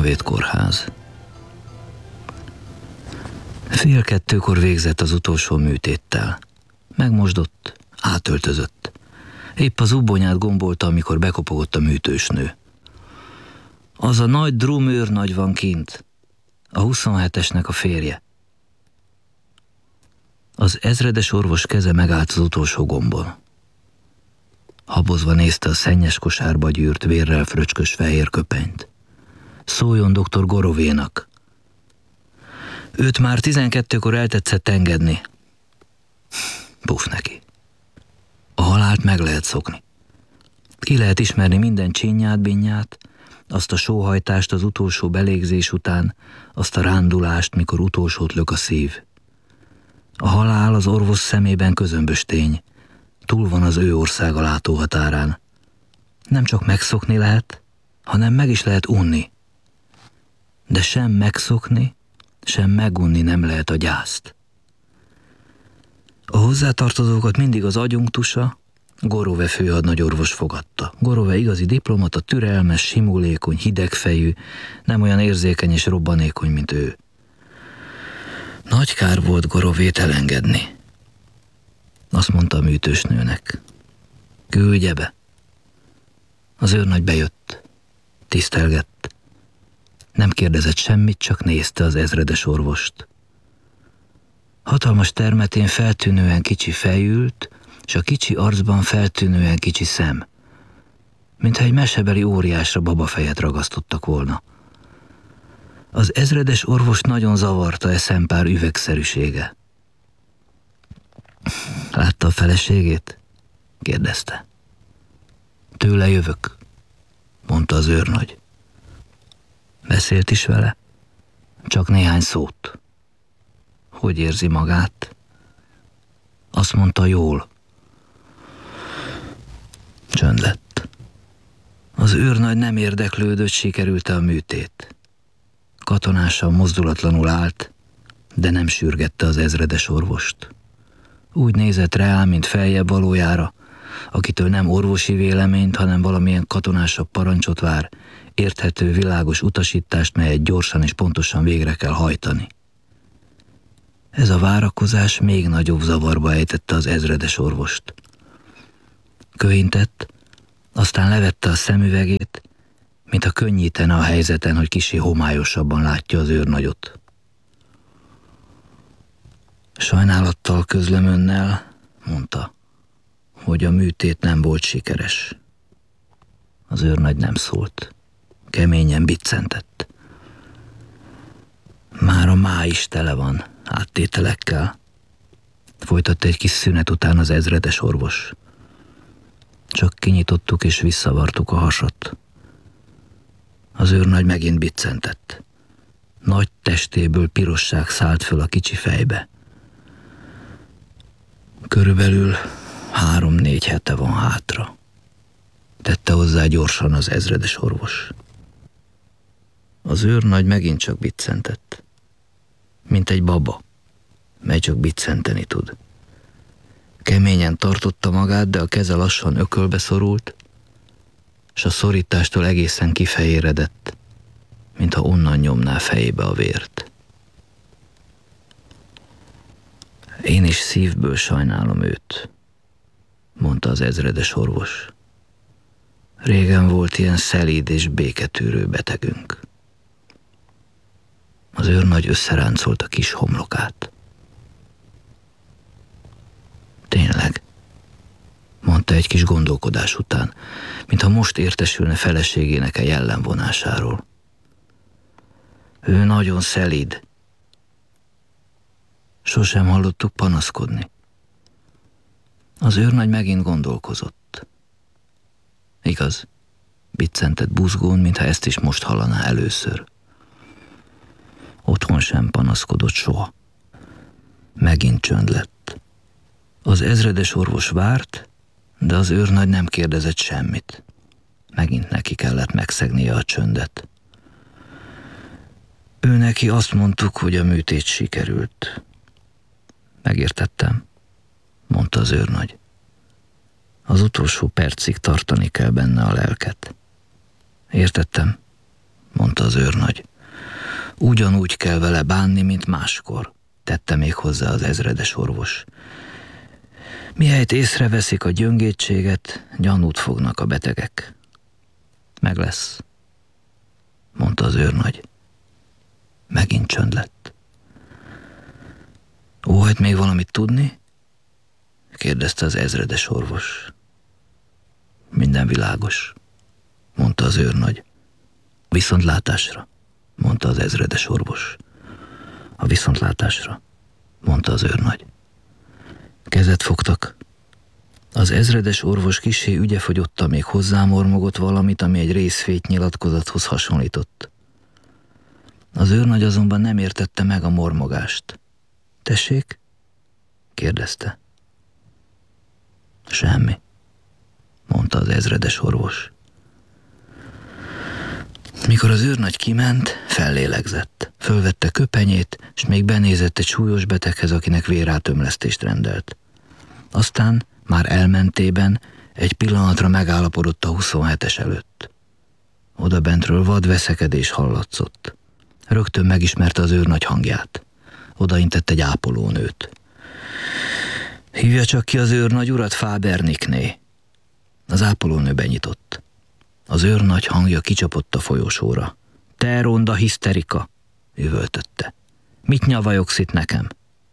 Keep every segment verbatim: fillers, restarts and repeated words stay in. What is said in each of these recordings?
Honvéd kórház. Fél kettőkor végzett az utolsó műtéttel. Megmosdott, átöltözött. Épp az ubbonyát gombolta, amikor bekopogott a műtősnő. Az a nagy drum őrnagy van kint, a huszonhetesnek a férje. Az ezredes orvos keze megállt az utolsó gombon. Habozva nézte a szennyes kosárba gyűrt, vérrel fröcskös fehér köpenyt. Szóljon doktor Gorovénak. Őt már tizenkettőkor eltetszett engedni. Puf neki. A halált meg lehet szokni. Ki lehet ismerni minden csinyát, binnyát, azt a sóhajtást az utolsó belégzés után, azt a rándulást, mikor utolsót lök a szív. A halál az orvos szemében közömbös tény. Túl van az ő országa látóhatárán. Nem csak megszokni lehet, hanem meg is lehet unni. De sem megszokni, sem megunni nem lehet a gyászt. A hozzátartozókat mindig az adjunktusa, Gorove főhadnagyorvos fogadta. Gorove igazi diplomata, türelmes, simulékony, hidegfejű, nem olyan érzékeny és robbanékony, mint ő. Nagy kár volt Gorovét elengedni. Azt mondta a műtősnőnek. Küldje be. Az őrnagy bejött. Tisztelgett. Nem kérdezett semmit, csak nézte az ezredes orvost. Hatalmas termetén feltűnően kicsi fej ült, és a kicsi arcban feltűnően kicsi szem. Mintha egy mesebeli óriásra babafejet ragasztottak volna. Az ezredes orvos nagyon zavarta e szempár üvegszerűsége. Látta a feleségét? Kérdezte. Tőle jövök, mondta az őrnagy. Beszélt is vele? Csak néhány szót. Hogy érzi magát? Azt mondta, jól. Csönd lett. Az őrnagy nem érdeklődött, sikerült-e a műtét. Katonásan mozdulatlanul állt, de nem sürgette az ezredes orvost. Úgy nézett rá, mint feljebb valójára, akitől nem orvosi véleményt, hanem valamilyen katonásabb parancsot vár, érthető, világos utasítást, melyet gyorsan és pontosan végre kell hajtani. Ez a várakozás még nagyobb zavarba ejtette az ezredes orvost. Köhintett, aztán levette a szemüvegét, mintha könnyítene a helyzeten, hogy kissé homályosabban látja az őrnagyot. Sajnálattal közlöm önnel, mondta, hogy a műtét nem volt sikeres. Az őrnagy nem szólt. Keményen biccentett. Már a máj is tele van áttételekkel. Folytatta egy kis szünet után az ezredes orvos. Csak kinyitottuk és visszavartuk a hasat. Az őrnagy megint biccentett. Nagy testéből pirosság szállt föl a kicsi fejbe. Körülbelül három-négy hete van hátra, tette hozzá gyorsan az ezredes orvos. Az őrnagy megint csak biccentett, mint egy baba, mely csak biccenteni tud. Keményen tartotta magát, de a keze lassan ökölbe szorult, s a szorítástól egészen kifehéredett, mintha onnan nyomná fejébe a vért. Én is szívből sajnálom őt, mondta az ezredes orvos. Régen volt ilyen szelíd és béketűrő betegünk. Az őrnagy összeráncolt a kis homlokát. Tényleg, mondta egy kis gondolkodás után, mintha most értesülne feleségének a jellemvonásáról. Ő nagyon szelíd. Sosem hallottuk panaszkodni. Az őrnagy megint gondolkozott. Igaz, biccentett buzgón, mintha ezt is most hallaná először. Otthon sem panaszkodott soha. Megint csönd lett. Az ezredes orvos várt, de az őrnagy nem kérdezett semmit. Megint neki kellett megszegnie a csöndet. Ő neki azt mondtuk, hogy a műtét sikerült. Megértettem, mondta az őrnagy. Az utolsó percig tartani kell benne a lelket. Értettem, mondta az őrnagy. Ugyanúgy kell vele bánni, mint máskor, tette még hozzá az ezredes orvos. Mihelyt észreveszik a gyöngétséget, gyanút fognak a betegek. Meg lesz, mondta az őrnagy. Megint csönd lett. Óhajt még valamit tudni? Kérdezte az ezredes orvos. Minden világos, mondta az őrnagy. Viszontlátásra, mondta az ezredes orvos. A viszontlátásra, mondta az őrnagy. Kezet fogtak. Az ezredes orvos kissé ügyefogyotta, még hozzámormogott valamit, ami egy részféty nyilatkozathoz hasonlított. Az őrnagy azonban nem értette meg a mormogást. Tessék? Kérdezte. Semmi, mondta az ezredes orvos. Mikor az őrnagy kiment, fellélegzett, fölvette köpenyét, és még benézett egy súlyos beteghez, akinek vérátömlesztést rendelt. Aztán, már elmentében, egy pillanatra megállapodott a huszonhetes előtt. Odabentről vad veszekedés hallatszott. Rögtön megismerte az őrnagy hangját. Odaintett egy ápolónőt. Hívja csak ki az őrnagy urat, Fábernikné. Az ápolónő benyitott. Az őrnagy hangja kicsapott a folyosóra. Te ronda hiszterika, üvöltötte. Mit nyavajogsz itt nekem?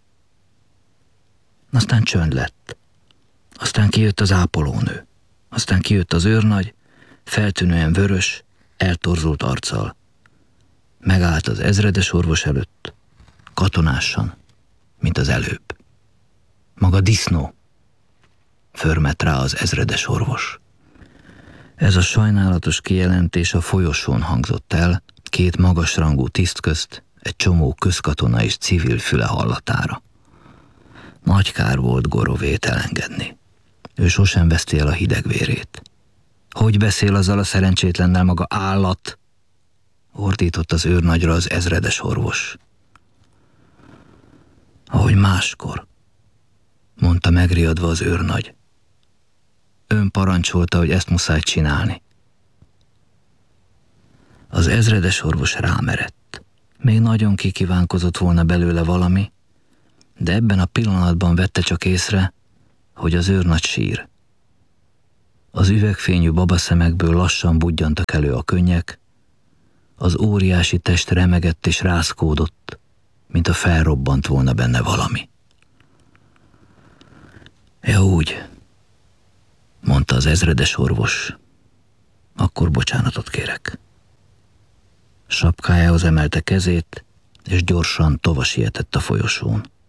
Aztán csönd lett. Aztán kijött az ápolónő. Aztán kijött az őrnagy, feltűnően vörös, eltorzult arccal. Megállt az ezredes orvos előtt, katonásan, mint az előbb. Maga disznó, förmett rá az ezredes orvos. Ez a sajnálatos kijelentés a folyosón hangzott el, két magasrangú tiszt közt, egy csomó közkatona és civil füle hallatára. Nagy kár volt Gorovét elengedni. Ő sosem veszti el a hideg vérét. Hogy beszél azzal a szerencsétlennel, maga állat? Ordított az őrnagyra az ezredes orvos. Ahogy máskor, mondta megriadva az őrnagy. Ön parancsolta, hogy ezt muszáj csinálni. Az ezredes orvos rámerett. Még nagyon kikívánkozott volna belőle valami, de ebben a pillanatban vette csak észre, hogy az őrnagy sír. Az üvegfényű babaszemekből lassan budjantak elő a könnyek, az óriási test remegett és rázkódott, mint a felrobbant volna benne valami. Ja úgy, mondta az ezredes orvos, akkor bocsánatot kérek. Sapkájához emelte kezét, és gyorsan tova sietett a folyosón.